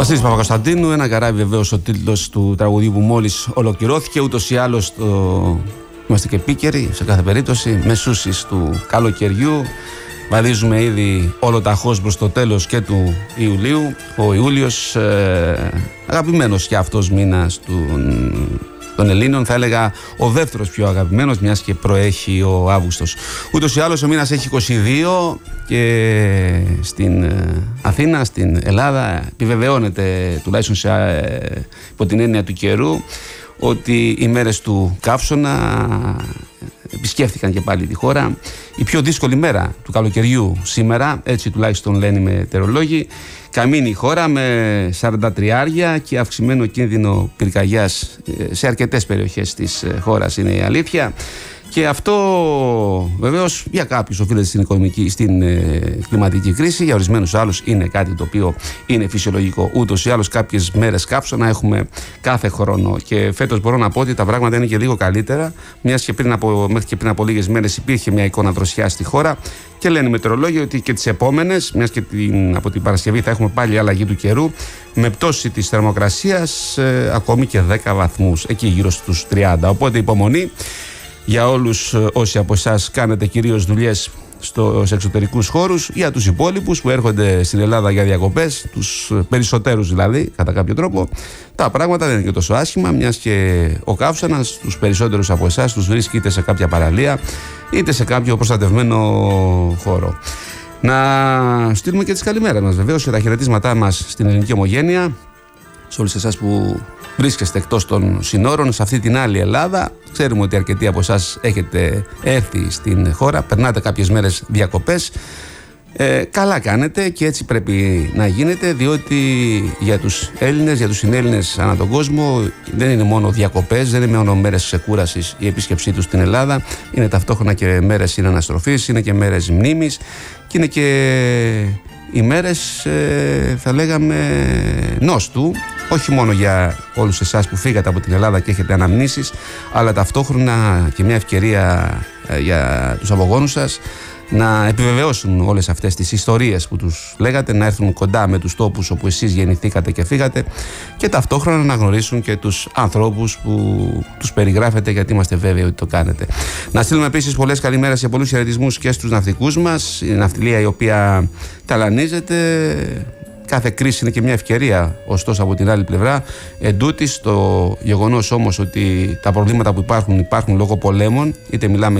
Βασίλης Παπακοσταντίνου, ένα καράβι βεβαίως ο τίτλος του τραγουδιού που μόλις ολοκληρώθηκε. Ούτως ή άλλως είμαστε και επίκαιροι σε κάθε περίπτωση. Μεσούσης του καλοκαιριού. Βαδίζουμε ήδη όλοταχώς προς το τέλος και του Ιουλίου. Ο Ιούλιος, αγαπημένος και αυτός μήνας των Ελλήνων, θα έλεγα ο δεύτερος πιο αγαπημένος, μιας και προέχει ο Αύγουστος. Ούτως ή άλλως ο μήνας έχει 22 και στην Αθήνα, στην Ελλάδα, επιβεβαιώνεται τουλάχιστον υπό την έννοια του καιρού ότι οι μέρες του καύσωνα επισκέφθηκαν και πάλι τη χώρα. Η πιο δύσκολη μέρα του καλοκαιριού σήμερα, έτσι τουλάχιστον λένε οι μετεωρολόγοι. Καμίνει η χώρα με 43 και αυξημένο κίνδυνο πυρκαγιάς σε αρκετές περιοχές της χώρας, είναι η αλήθεια. Και αυτό βεβαίως για κάποιους οφείλεται στην κλιματική κρίση, για ορισμένους άλλους είναι κάτι το οποίο είναι φυσιολογικό. Ούτως ή άλλως κάποιες μέρες κάψωνα έχουμε κάθε χρόνο και φέτος μπορώ να πω ότι τα πράγματα είναι και λίγο καλύτερα, μιας και μέχρι και πριν από λίγες μέρες υπήρχε μια εικόνα δροσιάς στη χώρα και λένε οι μετεωρολόγοι ότι και τις επόμενες, μιας και από την Παρασκευή θα έχουμε πάλι αλλαγή του καιρού με πτώση της θερμοκρασίας ακόμη και 10 βαθμούς, εκεί γύρω στους 30. Οπότε υπομονή για όλους όσοι από εσάς κάνετε κυρίως δουλειές στους εξωτερικούς χώρους, για τους υπόλοιπους που έρχονται στην Ελλάδα για διακοπές, τους περισσότερους δηλαδή, κατά κάποιο τρόπο, τα πράγματα δεν είναι και τόσο άσχημα, μιας και ο καύσωνας τους περισσότερους από εσάς τους βρίσκει είτε σε κάποια παραλία είτε σε κάποιο προστατευμένο χώρο. Να στείλουμε και τις καλημέρες μας βεβαίως και τα χαιρετίσματά μας στην ελληνική ομογένεια, σε όλους εσάς που βρίσκεστε εκτός των συνόρων, σε αυτή την άλλη Ελλάδα. Ξέρουμε ότι αρκετοί από εσάς έχετε έρθει στην χώρα, περνάτε κάποιες μέρες διακοπές. Καλά κάνετε και έτσι πρέπει να γίνεται, διότι για τους Έλληνες, για τους συνέλληνες ανά τον κόσμο δεν είναι μόνο διακοπές, δεν είναι μόνο μέρες ξεκούρασης η επίσκεψή τους στην Ελλάδα, είναι ταυτόχρονα και μέρες συναναστροφής, είναι και μέρες μνήμης και είναι και οι μέρες θα λέγαμε νόστου, όχι μόνο για όλους εσάς που φύγατε από την Ελλάδα και έχετε αναμνήσεις, αλλά ταυτόχρονα και μια ευκαιρία για τους απογόνους σας να επιβεβαιώσουν όλες αυτές τις ιστορίες που τους λέγατε, να έρθουν κοντά με τους τόπους όπου εσείς γεννηθήκατε και φύγατε και ταυτόχρονα να γνωρίσουν και τους ανθρώπους που τους περιγράφετε, γιατί είμαστε βέβαιοι ότι το κάνετε. Να στείλουμε επίσης πολλές καλημέρες και πολλούς χαιρετισμούς και στους ναυτικούς μας, η ναυτιλία η οποία ταλανίζεται. Κάθε κρίση είναι και μια ευκαιρία, ωστόσο από την άλλη πλευρά. Εντούτοις το γεγονός όμως ότι τα προβλήματα που υπάρχουν λόγω πολέμων, είτε μιλάμε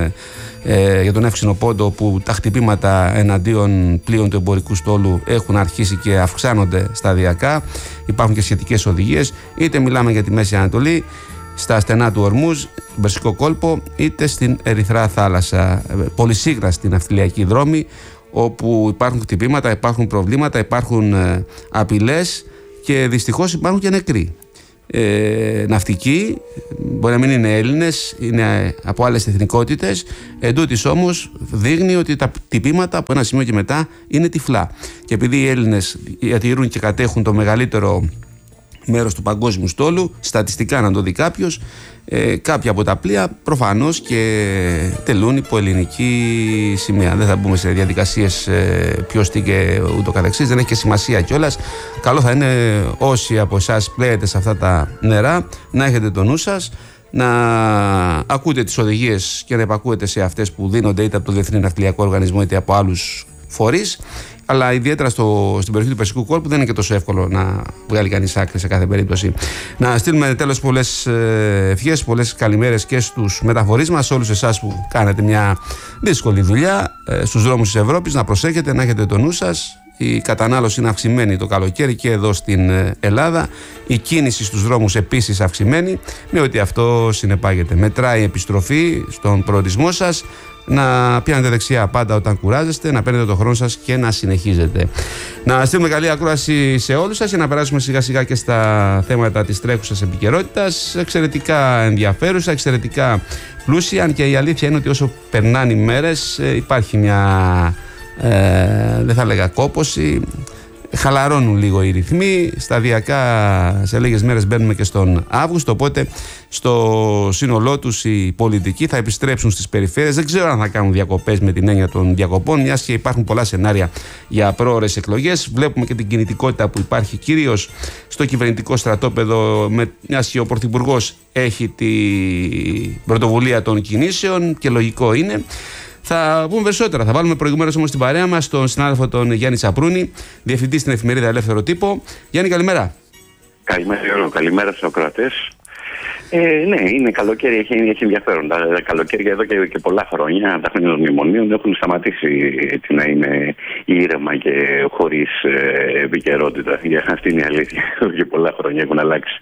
για τον Εύξηνο Πόντο, που τα χτυπήματα εναντίον πλοίων του εμπορικού στόλου έχουν αρχίσει και αυξάνονται σταδιακά, υπάρχουν και σχετικές οδηγίες, είτε μιλάμε για τη Μέση Ανατολή, στα στενά του Ορμούζ, στον Περσικό κόλπο, είτε στην Ερυθρά θάλασσα. Πολυσύγχραστοι ναυτιλιακοί δρόμοι, όπου υπάρχουν χτυπήματα, υπάρχουν προβλήματα, υπάρχουν απειλές και δυστυχώς υπάρχουν και νεκροί. Ναυτικοί, μπορεί να μην είναι Έλληνες, είναι από άλλες εθνικότητες, εντούτοις όμως δείχνει ότι τα χτυπήματα από ένα σημείο και μετά είναι τυφλά. Και επειδή οι Έλληνες διατηρούν και κατέχουν το μεγαλύτερο μέρος του παγκόσμιου στόλου, στατιστικά να το δει κάποιος, κάποια από τα πλοία προφανώς και τελούν υπό ελληνική σημαία. Δεν θα μπούμε σε διαδικασίες ποιος τι και ούτω καθεξής, δεν έχει και σημασία κιόλας. Καλό θα είναι όσοι από εσάς πλέετε σε αυτά τα νερά να έχετε το νου σας, να ακούτε τις οδηγίες και να επακούετε σε αυτές που δίνονται είτε από το Διεθνή Ναυτιλιακό Οργανισμό είτε από άλλους φορείς. Αλλά ιδιαίτερα στην περιοχή του Περσικού κόλπου δεν είναι και τόσο εύκολο να βγάλει κανείς άκρη σε κάθε περίπτωση. Να στείλουμε τέλος πολλές ευχές, πολλές καλημέρες και στους μεταφορείς μας, όλους εσάς που κάνετε μια δύσκολη δουλειά στους δρόμους της Ευρώπης. Να προσέχετε, να έχετε το νου σας. Η κατανάλωση είναι αυξημένη το καλοκαίρι και εδώ στην Ελλάδα. Η κίνηση στους δρόμους επίσης αυξημένη, με ό,τι αυτό συνεπάγεται. Μετράει η επιστροφή στον προορισμό σας. Να πιάνετε δεξιά πάντα όταν κουράζεστε, να παίρνετε το χρόνο σας και να συνεχίζετε. Να στείλουμε καλή ακρόαση σε όλους σας και να περάσουμε σιγά σιγά και στα θέματα της τρέχουσας επικαιρότητας. Εξαιρετικά ενδιαφέρουσα, εξαιρετικά πλούσια, αν και η αλήθεια είναι ότι όσο περνάνε οι μέρες υπάρχει μια, δεν θα λέγα κόπωση, χαλαρώνουν λίγο οι ρυθμοί. Σταδιακά σε λίγες μέρες μπαίνουμε και στον Αύγουστο, οπότε στο σύνολό τους οι πολιτικοί θα επιστρέψουν στις περιφέρειες. Δεν ξέρω αν θα κάνουν διακοπές με την έννοια των διακοπών, μιας και υπάρχουν πολλά σενάρια για πρόωρες εκλογές. Βλέπουμε και την κινητικότητα που υπάρχει κυρίως στο κυβερνητικό στρατόπεδο, μιας και ο Πρωθυπουργός έχει την πρωτοβουλία των κινήσεων και λογικό είναι. Θα πούμε περισσότερα. Θα βάλουμε προηγουμένως όμως στην παρέα μας τον συνάδελφο τον Γιάννη Τσαπρούνη, διευθυντή στην εφημερίδα Ελεύθερο Τύπο. Γιάννη, καλημέρα. Καλημέρα στους ακροατές. Ναι, είναι καλοκαίρι, έχει ενδιαφέρον. Τα καλοκαίρια εδώ και πολλά χρόνια, τα χρόνια των μνημονίων, έχουν σταματήσει έτσι να είναι ήρεμα και χωρίς επικαιρότητα. Αυτή είναι η αλήθεια. Εδώ και πολλά χρόνια έχουν αλλάξει.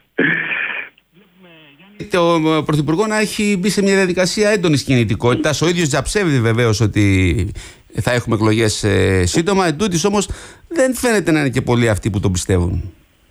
Το Πρωθυπουργό να έχει μπει σε μια διαδικασία έντονης κινητικότητας. Ο ίδιος τζαψεύει βεβαίως ότι θα έχουμε εκλογές σύντομα. Εν τούτης όμως δεν φαίνεται να είναι και πολλοί αυτοί που τον πιστεύουν.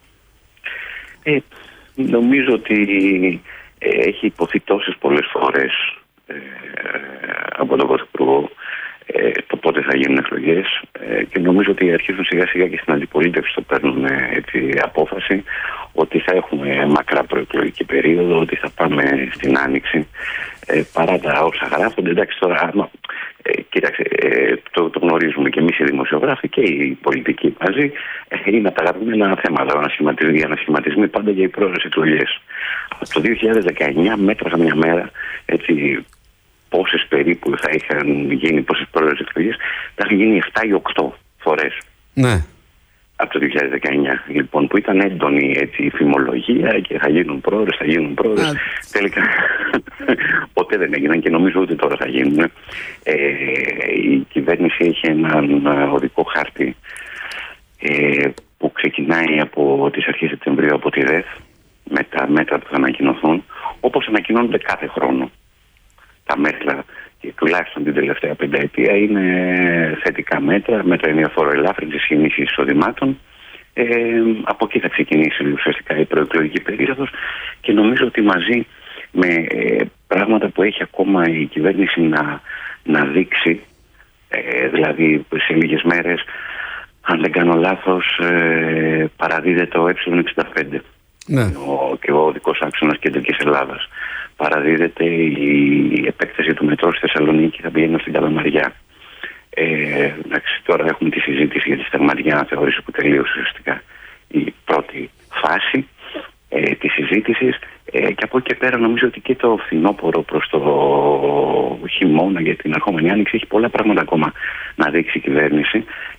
Νομίζω ότι έχει υποθεί τόσες πολλές φορές από τον Πρωθυπουργό το πότε θα γίνουν εκλογές και νομίζω ότι αρχίζουν σιγά σιγά και στην αντιπολίτευση το παίρνουν απόφαση ότι θα έχουμε μακρά προεκλογική περίοδο, ότι θα πάμε στην Άνοιξη παρά τα όσα γράφονται. Εντάξει, τώρα κοίταξε, το γνωρίζουμε και εμείς οι δημοσιογράφοι και οι πολιτικοί μαζί, είναι τα αγαπημένα θέματα, οι ανασχηματισμοί πάντα για οι πρόορες εκλογές. Από το 2019 μέτραγα μια μέρα, έτσι, πόσες περίπου θα είχαν γίνει, πόσες πρόορες εκλογές, θα είχαν γίνει 7 ή 8 φορές. Ναι. Από το 2019, λοιπόν, που ήταν έντονη έτσι, η φημολογία και θα γίνουν πρόορες, θα γίνουν πρόορες. Τελικά ποτέ δεν έγιναν και νομίζω ότι τώρα θα γίνουν. Η κυβέρνηση έχει έναν οδικό χάρτη που ξεκινάει από τις αρχές Σεπτεμβρίου από τη ΔΕΘ με τα μέτρα που θα ανακοινωθούν, όπως ανακοινώνονται κάθε χρόνο. Τα μέτρα, και τουλάχιστον την τελευταία πενταετία, είναι θετικά μέτρα, μέτρα ενιαφοροελάφρυνσης, κίνησης εισοδημάτων. Από εκεί θα ξεκινήσει ουσιαστικά η προεκλογική περίοδος και νομίζω ότι μαζί με πράγματα που έχει ακόμα η κυβέρνηση να δείξει, δηλαδή σε λίγες μέρες, αν δεν κάνω λάθος, παραδίδεται ο Ε65. Ναι. Και ο οδικός άξονας Κεντρικής Ελλάδας. Παραδίδεται η επέκταση του μετρό στη Θεσσαλονίκη, θα πηγαίνει στην Καλαμαριά. Εντάξει, τώρα έχουμε τη συζήτηση για τη Σταγματιά αναθεώρηση που τελείωσε ουσιαστικά η πρώτη φάση της συζήτησης και από εκεί και πέρα νομίζω ότι και το φθινόπωρο προς το χειμώνα για την ερχόμενη άνοιξη έχει πολλά πράγματα ακόμα να δείξει η κυβέρνηση.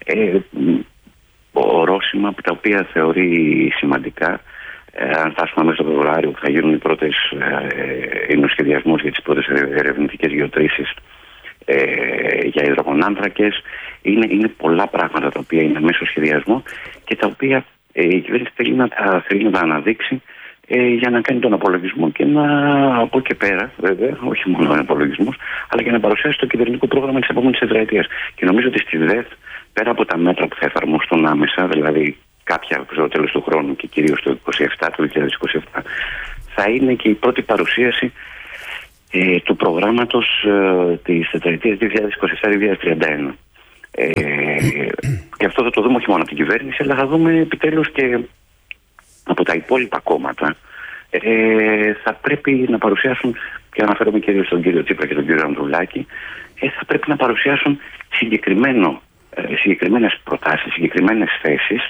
Ορόσημα τα οποία θεωρεί σημαντικά. Αν φτάσουμε μέσα στο Φεβρουάριο που θα γίνουν οι πρώτες είναι ο σχεδιασμός για τις πρώτες ερευνητικές γεωτρήσεις για υδρογονάνθρακες. Είναι πολλά πράγματα τα οποία είναι μέσα στο σχεδιασμό και τα οποία η κυβέρνηση θέλει να τα αναδείξει για να κάνει τον απολογισμό και από εκεί πέρα, βέβαια, όχι μόνο ο απολογισμός, αλλά και να παρουσιάσει το κυβερνητικό πρόγραμμα της επόμενης τετραετίας. Και νομίζω ότι στη ΔΕΘ, πέρα από τα μέτρα που θα εφαρμοστούν άμεσα, δηλαδή κάποια στο τέλος του χρόνου και κυρίως το 2027, θα είναι και η πρώτη παρουσίαση του προγράμματος της τετραετίας 2027-2031. Και αυτό θα το δούμε όχι μόνο από την κυβέρνηση, αλλά θα δούμε επιτέλους και από τα υπόλοιπα κόμματα. Θα πρέπει να παρουσιάσουν, και αναφέρομαι κυρίως στον κύριο Τσίπρα και τον κύριο Ανδρουλάκη, θα πρέπει να παρουσιάσουν συγκεκριμένες προτάσεις, συγκεκριμένες θέσεις.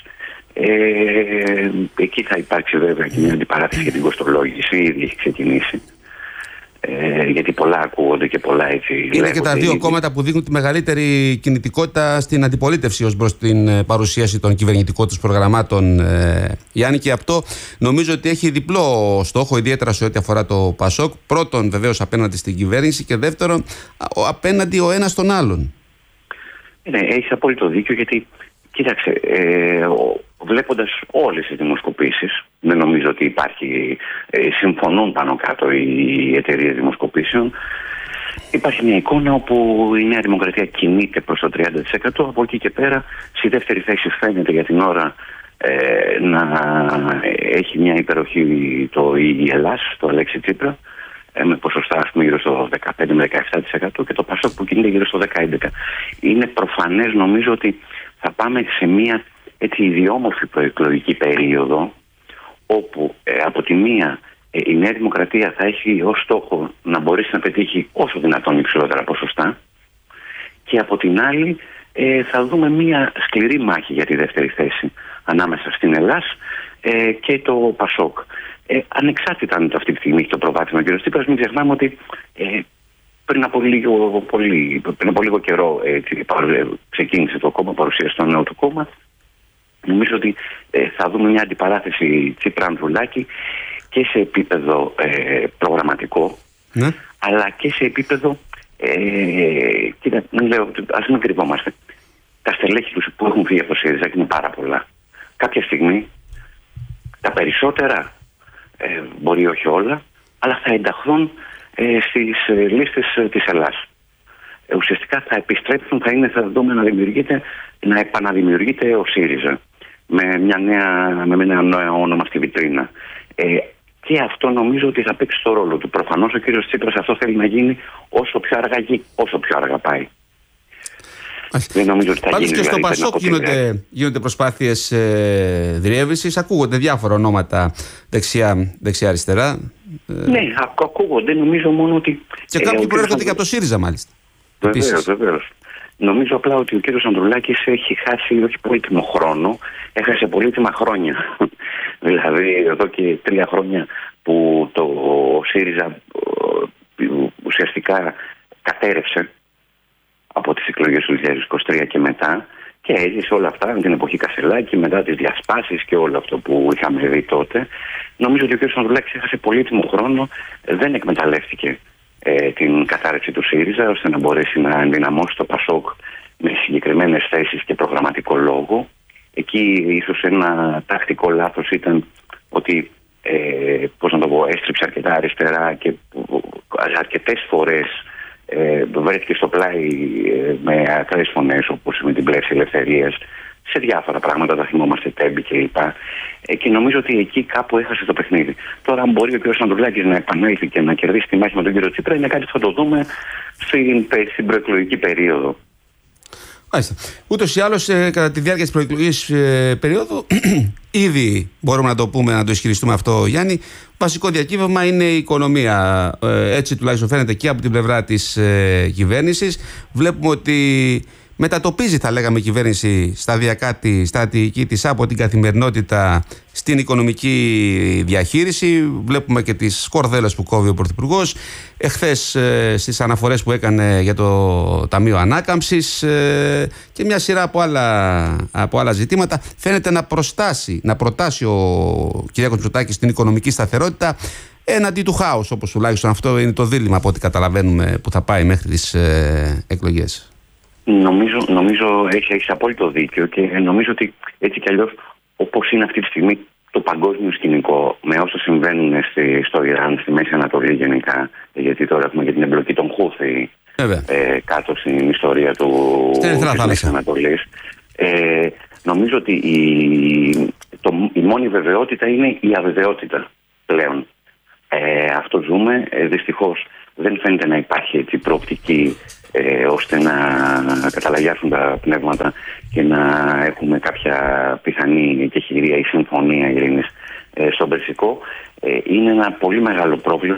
Εκεί θα υπάρξει βέβαια και μια αντιπαράθεση για την κοστολόγηση, ήδη έχει ξεκινήσει. Γιατί πολλά ακούγονται και πολλά έτσι. Είναι λέγονται, και τα δύο κόμματα που δείχνουν τη μεγαλύτερη κινητικότητα στην αντιπολίτευση ως προς την παρουσίαση των κυβερνητικών τους προγραμμάτων. Γιάννη, και αυτό νομίζω ότι έχει διπλό στόχο, ιδιαίτερα σε ό,τι αφορά το ΠΑΣΟΚ. Πρώτον, βεβαίως απέναντι στην κυβέρνηση και δεύτερον, απέναντι ο ένας τον άλλον. Ναι, έχεις απόλυτο δίκιο, γιατί κοίταξε, βλέποντας όλες τις δημοσκοπήσεις, δεν νομίζω ότι υπάρχει, συμφωνούν πάνω κάτω οι εταιρείες δημοσκοπήσεων. Υπάρχει μια εικόνα όπου η Νέα Δημοκρατία κινείται προς το 30%. Από εκεί και πέρα, στη δεύτερη θέση φαίνεται για την ώρα να έχει μια υπεροχή η Ελλάς, το Αλέξη Τσίπρα, με ποσοστά ας πούμε γύρω στο 15-17% και το ΠΑΣΟΚ που κινείται γύρω στο 10-11%. Είναι προφανές νομίζω ότι θα πάμε σε μια έτσι ιδιόμορφη προεκλογική περίοδο, όπου από τη μία η Νέα Δημοκρατία θα έχει ως στόχο να μπορέσει να πετύχει όσο δυνατόν υψηλότερα ποσοστά, και από την άλλη θα δούμε μια σκληρή μάχη για τη δεύτερη θέση ανάμεσα στην Ελλάς και το Πασόκ. Ανεξάρτητα αν αυτή τη στιγμή έχει το προβάδισμα ο κ. Τσίπρας, μην ξεχνάμε ότι πριν από λίγο καιρό ξεκίνησε το κόμμα, παρουσίασε το νέο του κόμμα. Νομίζω ότι θα δούμε μια αντιπαράθεση Τσίπρα-Ανδρουλάκη και σε επίπεδο προγραμματικό, ναι, αλλά και σε επίπεδο, κοίτα, ας μην κρυβόμαστε, τα στελέχη τους που έχουν φύγει από το ΣΥΡΙΖΑ είναι πάρα πολλά. Κάποια στιγμή τα περισσότερα, μπορεί όχι όλα, αλλά θα ενταχθούν στις λίστες της Ελλάς. Ουσιαστικά θα επιστρέψουν, θα δούμε να επαναδημιουργείται ο ΣΥΡΙΖΑ με ένα νέο όνομα στη βιτρίνα. Και αυτό νομίζω ότι θα παίξει το ρόλο του. Προφανώς ο κύριος Τσίπρας αυτό θέλει να γίνει όσο πιο αργά πάει. Δεν νομίζω ότι θα πάντως γίνει. Και στο Πασόκ γίνονται προσπάθειες διεύρυνσης. Ακούγονται διάφορα ονόματα δεξιά-αριστερά. Ναι, ακούγονται. Νομίζω μόνο ότι. Και κάποιοι προέρχονται και από το ΣΥΡΙΖΑ, μάλιστα. Βεβαίως. Νομίζω απλά ότι ο κύριος Ανδρουλάκης έχει χάσει όχι πολύτιμο χρόνο, έχασε πολύτιμα χρόνια. Δηλαδή, εδώ και 3 χρόνια που το ΣΥΡΙΖΑ ουσιαστικά κατέρευσε από τις εκλογές του 2023 και μετά, και έζησε όλα αυτά με την εποχή Κασελάκη, μετά τις διασπάσεις και όλο αυτό που είχαμε δει τότε. Νομίζω ότι ο κ. Ανδρουλάκης έχασε πολύτιμο χρόνο, δεν εκμεταλλεύτηκε την κατάρρευση του ΣΥΡΙΖΑ ώστε να μπορέσει να ενδυναμώσει το Πασόκ με συγκεκριμένες θέσεις και προγραμματικό λόγο. Εκεί ίσως ένα τακτικό λάθος ήταν ότι έστριψε αρκετά αριστερά και αρκετές φορές βρέθηκε στο πλάι με ακραίες φωνές, όπως με την Πλεύση Ελευθερίας, σε διάφορα πράγματα, τα θυμόμαστε, Τέμπη κλπ. Και νομίζω ότι εκεί κάπου έχασε το παιχνίδι. Τώρα, αν μπορεί ο κ. Ανδρουλάκης να επανέλθει και να κερδίσει τη μάχη με τον κ. Τσίπρα, είναι κάτι που θα το δούμε στην προεκλογική περίοδο. Μάλιστα. Ούτως ή άλλως, κατά τη διάρκεια της προεκλογικής περίοδου, ήδη μπορούμε να το πούμε, να το ισχυριστούμε αυτό, Γιάννη, βασικό διακύβευμα είναι η οικονομία. Έτσι τουλάχιστον φαίνεται και από την πλευρά της κυβέρνησης. Βλέπουμε ότι μετατοπίζει, θα λέγαμε, η κυβέρνηση σταδιακά τη στρατηγική της από την καθημερινότητα στην οικονομική διαχείριση. Βλέπουμε και τις κορδέλες που κόβει ο Πρωθυπουργός. Εχθές στις αναφορές που έκανε για το Ταμείο Ανάκαμψης και μια σειρά από άλλα ζητήματα, φαίνεται να προτάσει ο κ. Μητσοτάκης στην οικονομική σταθερότητα έναντι του χάους, όπως τουλάχιστον αυτό είναι το δίλημμα από ό,τι καταλαβαίνουμε που θα πάει μέχρι τις εκλογές. Νομίζω έχεις απόλυτο δίκιο, και νομίζω ότι έτσι κι αλλιώς, όπως είναι αυτή τη στιγμή το παγκόσμιο σκηνικό, με όσα συμβαίνουν στο Ιράν, στη Μέση Ανατολή γενικά, γιατί τώρα έχουμε και την εμπλοκή των Χούθη κάτω στην ιστορία της Μέσης Ανατολής, νομίζω ότι η μόνη βεβαιότητα είναι η αβεβαιότητα πλέον. Αυτό ζούμε. Δυστυχώς δεν φαίνεται να υπάρχει έτσι προοπτική ώστε να καταλαγιάσουν τα πνεύματα και να έχουμε κάποια πιθανή κεχηρία ή συμφωνία ειρήνης στον Περσικό. Είναι ένα πολύ μεγάλο πρόβλημα.